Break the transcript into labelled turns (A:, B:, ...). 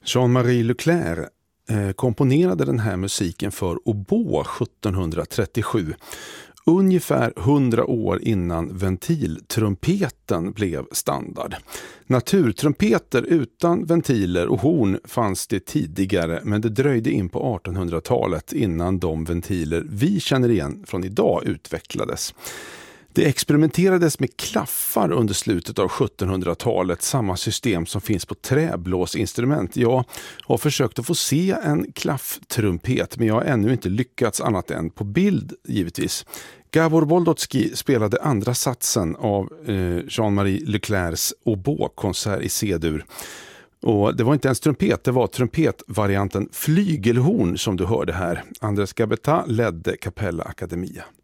A: Jean-Marie Leclerc komponerade den här musiken för oboe 1737. Ungefär 100 år innan ventiltrumpeten blev standard. Naturtrumpeter utan ventiler och horn fanns det tidigare, men det dröjde in på 1800-talet innan de ventiler vi känner igen från idag utvecklades. Det experimenterades med klaffar under slutet av 1700-talet, samma system som finns på träblåsinstrument. Jag har försökt att få se en klafftrumpet, men jag har ännu inte lyckats annat än på bild givetvis. Gabor Boldotsky spelade andra satsen av Jean-Marie Leclercs oboe-konsert i C-dur. Och det var inte ens trumpet, det var trumpetvarianten flygelhorn som du hörde här. Andres Gabetta ledde Capella Academia.